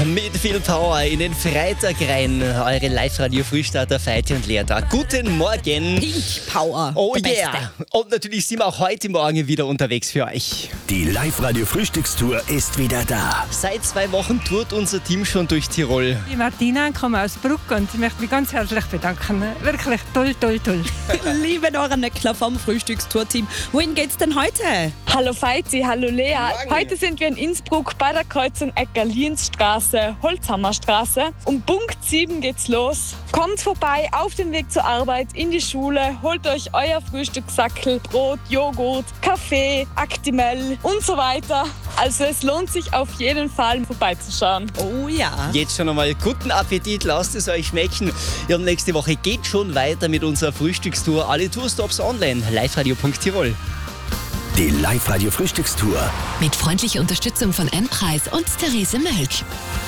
mit viel Power in den Freitag rein. Eure Live-Radio-Frühstarter Veit und Lea da. Guten Morgen. Pink Power. Oh der yeah. Beste. Und natürlich sind wir auch heute Morgen wieder unterwegs für euch. Die Live-Radio-Frühstückstour ist wieder da. Seit 2 Wochen tourt unser Team schon durch Tirol. Ich Martina, komme aus Bruck und ich möchte mich ganz herzlich bedanken. Wirklich toll, toll, toll. Liebe Nora Nöckler vom Frühstückstour-Team. Wohin geht's denn heute? Hallo Feiti, hallo Lea. Heute sind wir in Innsbruck bei der Kreuzung Ecker-Lienz-Straße, Holzhammerstraße. Um Punkt 7 geht's los. Kommt vorbei auf dem Weg zur Arbeit, in die Schule, holt euch euer Frühstückssackel, Brot, Joghurt, Kaffee, Actimel und so weiter. Also es lohnt sich auf jeden Fall vorbeizuschauen. Oh ja. Jetzt schon einmal guten Appetit, lasst es euch schmecken. Ja, und nächste Woche geht schon weiter mit unserer Frühstückstour. Alle Tourstops online, liveradio.tirol. Die Live-Radio-Frühstückstour. Mit freundlicher Unterstützung von M-Preis und Therese Mölk.